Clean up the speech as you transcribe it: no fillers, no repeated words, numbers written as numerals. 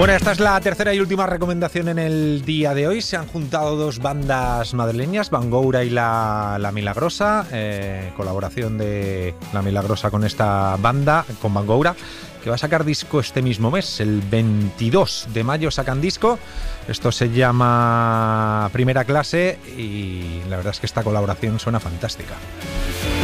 Bueno, esta es la tercera y última recomendación en el día de hoy. Se han juntado dos bandas madrileñas, Bangoura y La Milagrosa, colaboración de La Milagrosa con esta banda, con Bangoura, que va a sacar disco este mismo mes, el 22 de mayo sacan disco. Esto se llama Primera Clase y la verdad es que esta colaboración suena fantástica.